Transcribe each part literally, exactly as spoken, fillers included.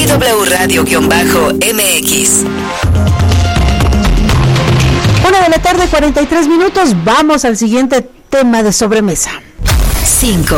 W Radio-M X. Una de la tarde, cuarenta y tres minutos. Vamos al siguiente tema de sobremesa. cinco.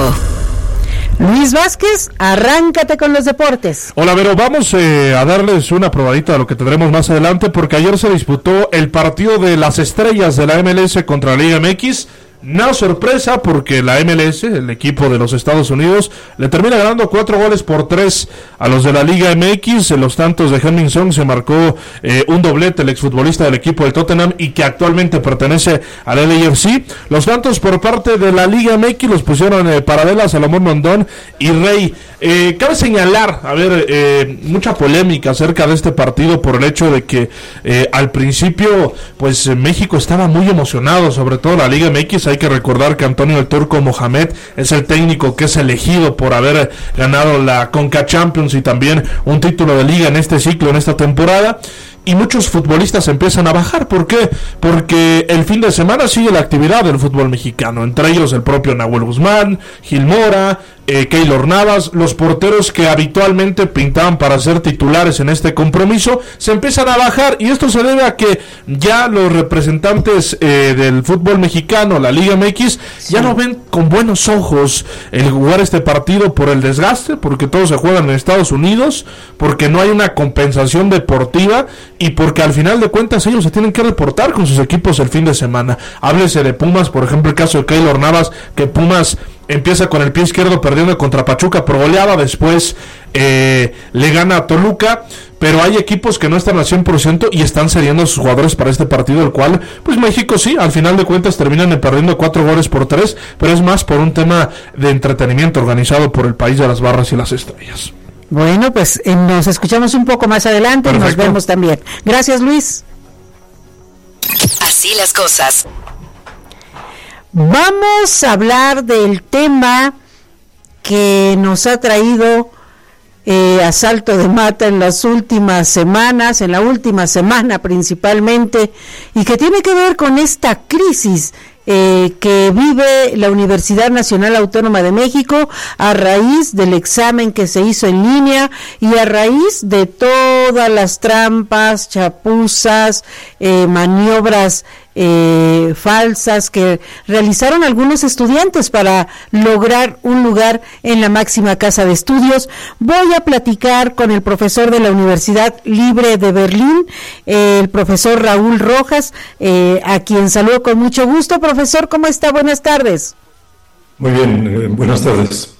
Luis Vázquez, arráncate con los deportes. Hola, Vero, vamos eh, a darles una probadita de lo que tendremos más adelante, porque ayer se disputó el partido de las estrellas de la M L S contra la Liga M X. No sorpresa, porque la M L S, el equipo de los Estados Unidos, le termina ganando cuatro goles por tres a los de la Liga M X. En los tantos de Heung-min Son se marcó eh, un doblete, el exfutbolista del equipo del Tottenham y que actualmente pertenece al L A F C. Los tantos por parte de la Liga M X los pusieron eh, Paradela, Salomón Rondón y Rey. Eh, cabe señalar, a ver, eh, mucha polémica acerca de este partido por el hecho de que eh, al principio, pues México estaba muy emocionado, sobre todo la Liga M X. Hay que recordar que Antonio el Turco Mohamed es el técnico que es elegido por haber ganado la Conca Champions y también un título de liga en este ciclo, en esta temporada. Y muchos futbolistas empiezan a bajar. ¿Por qué? Porque el fin de semana sigue la actividad del fútbol mexicano, entre ellos el propio Nahuel Guzmán, Gil Mora, eh, Keylor Navas, los porteros que habitualmente pintaban para ser titulares en este compromiso, se empiezan a bajar, y esto se debe a que ya los representantes eh, del fútbol mexicano, la Liga M X, sí, ya no ven con buenos ojos el jugar este partido por el desgaste, porque todos se juegan en Estados Unidos, porque no hay una compensación deportiva, y porque al final de cuentas ellos se tienen que reportar con sus equipos el fin de semana. Háblese de Pumas, por ejemplo, el caso de Keylor Navas, que Pumas empieza con el pie izquierdo perdiendo contra Pachuca por goleada, después eh, le gana a Toluca, pero hay equipos que no están al cien por ciento y están cediendo a sus jugadores para este partido, el cual, pues México sí, al final de cuentas terminan perdiendo cuatro goles por tres, pero es más por un tema de entretenimiento organizado por el país de las barras y las estrellas. Bueno, pues eh, nos escuchamos un poco más adelante. Perfecto. Y nos vemos también. Gracias, Luis. Así las cosas. Vamos a hablar del tema que nos ha traído eh, asalto de mata en las últimas semanas, en la última semana principalmente, y que tiene que ver con esta crisis Eh, que vive la Universidad Nacional Autónoma de México a raíz del examen que se hizo en línea y a raíz de todas las trampas, chapuzas, eh, maniobras eh, falsas que realizaron algunos estudiantes para lograr un lugar en la máxima casa de estudios. Voy a platicar con el profesor de la Universidad Libre de Berlín, eh, el profesor Raúl Rojas, eh, a quien saludo con mucho gusto. Profesor, ¿cómo está? Buenas tardes. Muy bien, eh, buenas tardes.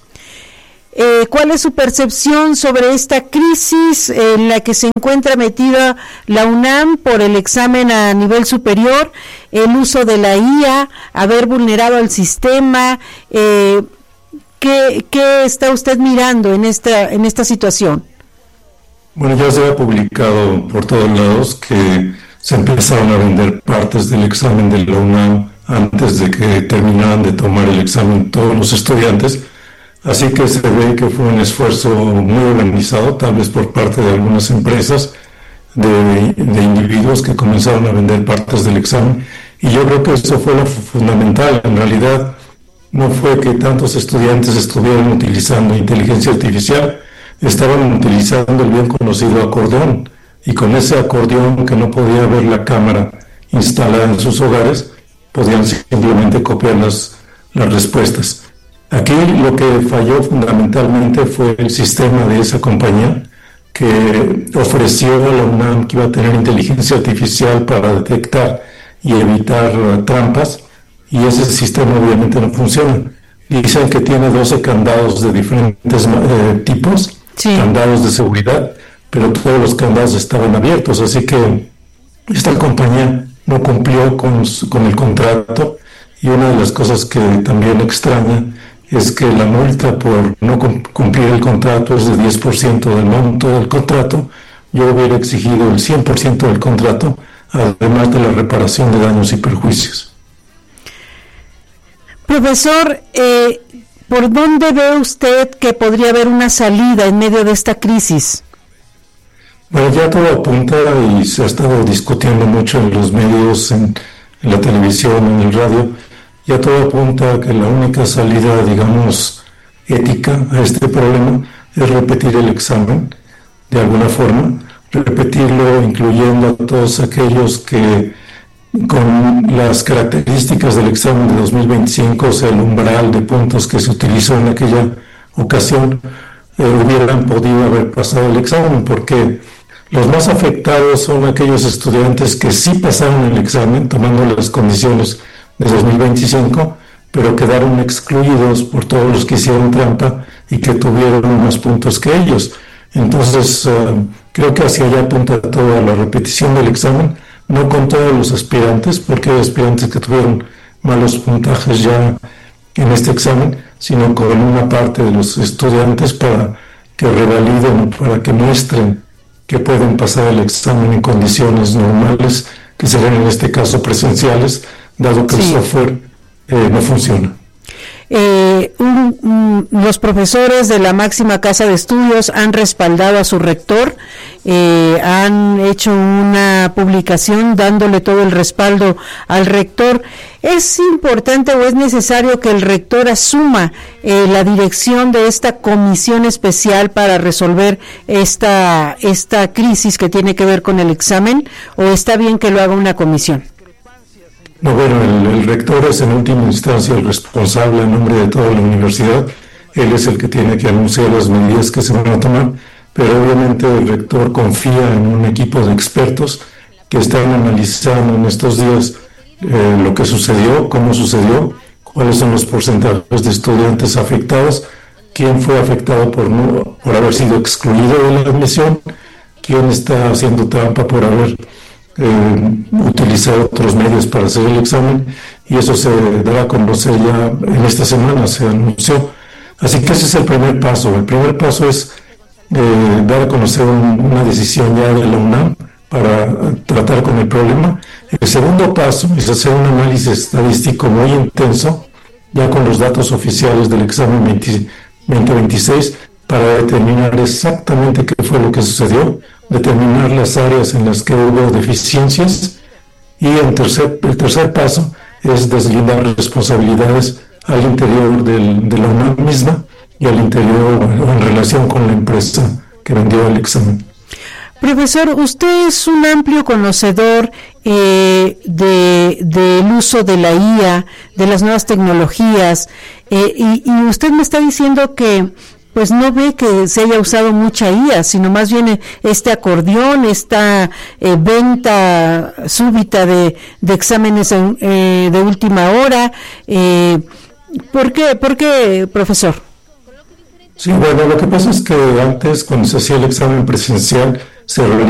Eh, ¿Cuál es su percepción sobre esta crisis en la que se encuentra metida la UNAM por el examen a nivel superior, el uso de la I A, haber vulnerado al sistema? Eh, ¿qué, ¿Qué está usted mirando en esta, en esta situación? Bueno, ya se ha publicado por todos lados que se empezaron a vender partes del examen de la UNAM antes de que terminaran de tomar el examen todos los estudiantes, así que se ve que fue un esfuerzo muy organizado, tal vez por parte de algunas empresas, de, de individuos que comenzaron a vender partes del examen, y yo creo que eso fue lo fundamental. En realidad no fue que tantos estudiantes estuvieran utilizando inteligencia artificial, estaban utilizando el bien conocido acordeón, y con ese acordeón que no podía ver la cámara instalada en sus hogares, podían simplemente copiar las, las respuestas. Aquí lo que falló fundamentalmente fue el sistema de esa compañía, que ofreció a la UNAM que iba a tener inteligencia artificial para detectar y evitar uh, trampas, y ese sistema obviamente no funciona. Dicen que tiene doce candados de diferentes eh, tipos, sí, candados de seguridad, pero todos los candados estaban abiertos, así que esta compañía no cumplió con, con el contrato, y una de las cosas que también extraña es que la multa por no cumplir el contrato es de diez por ciento del monto del contrato. Yo hubiera exigido el cien por ciento del contrato, además de la reparación de daños y perjuicios. Profesor, eh, ¿por dónde ve usted que podría haber una salida en medio de esta crisis? Bueno, ya todo apunta, y se ha estado discutiendo mucho en los medios, en, en la televisión, en el radio, ya todo apunta a que la única salida, digamos, ética a este problema es repetir el examen, de alguna forma, repetirlo incluyendo a todos aquellos que con las características del examen de dos mil veinticinco, o sea, el umbral de puntos que se utilizó en aquella ocasión, eh, hubieran podido haber pasado el examen, porque los más afectados son aquellos estudiantes que sí pasaron el examen, tomando las condiciones de dos mil veinticinco, pero quedaron excluidos por todos los que hicieron trampa y que tuvieron más puntos que ellos. Entonces, uh, creo que hacia allá apunta toda la repetición del examen, no con todos los aspirantes, porque hay aspirantes que tuvieron malos puntajes ya en este examen, sino con una parte de los estudiantes para que revaliden, para que muestren que pueden pasar el examen en condiciones normales, que serían en este caso presenciales, dado que sí. el software eh, no funciona. Eh, un, un, los profesores de la máxima casa de estudios han respaldado a su rector, eh, han hecho una publicación dándole todo el respaldo al rector. ¿Es importante o es necesario que el rector asuma eh, la dirección de esta comisión especial para resolver esta, esta crisis que tiene que ver con el examen, o está bien que lo haga una comisión? No, bueno, el, el rector es en última instancia el responsable en nombre de toda la universidad. Él es el que tiene que anunciar las medidas que se van a tomar, pero obviamente el rector confía en un equipo de expertos que están analizando en estos días eh, lo que sucedió, cómo sucedió, cuáles son los porcentajes de estudiantes afectados, quién fue afectado por, no, por haber sido excluido de la admisión, quién está haciendo trampa por haber Eh, utilizar otros medios para hacer el examen, y eso se dará a conocer ya en esta semana, se anunció. Así que ese es el primer paso. El primer paso es eh, dar a conocer un, una decisión ya de la UNAM para tratar con el problema. El segundo paso es hacer un análisis estadístico muy intenso, ya con los datos oficiales del examen veinte veintiséis, para determinar exactamente qué fue lo que sucedió, determinar las áreas en las que hubo deficiencias, y el tercer, el tercer paso es deslindar responsabilidades al interior del, de la UNAM misma y al interior o en relación con la empresa que vendió el examen. Profesor, usted es un amplio conocedor eh, de del uso de la I A, de las nuevas tecnologías, eh, y, y usted me está diciendo que pues no ve que se haya usado mucha I A, sino más bien este acordeón, esta eh, venta súbita de, de exámenes en, eh, de última hora. Eh, ¿Por qué, por qué, profesor? Sí, bueno, lo que pasa es que antes, cuando se hacía el examen presencial, se realizaba